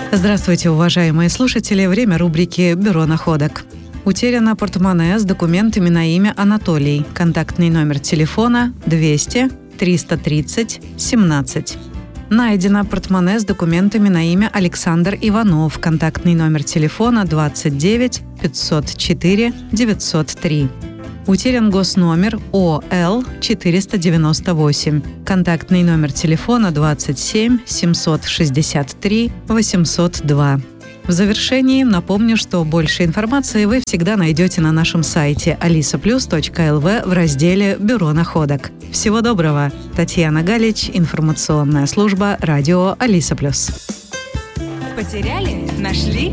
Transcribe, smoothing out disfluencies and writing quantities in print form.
Здравствуйте, уважаемые слушатели. Время рубрики «Бюро находок». Утеряно портмоне с документами на имя Анатолий. Контактный номер телефона 200 330 17. Найдено портмоне с документами на имя Александр Иванов. Контактный номер телефона 29 504 903. Утерян госномер ОЛ 498. Контактный номер телефона 27 763 802. В завершении напомню, что больше информации вы всегда найдете на нашем сайте alisaplus.lv в разделе «Бюро находок». Всего доброго! Татьяна Галич, информационная служба радио Алиса Плюс. Потеряли? Нашли?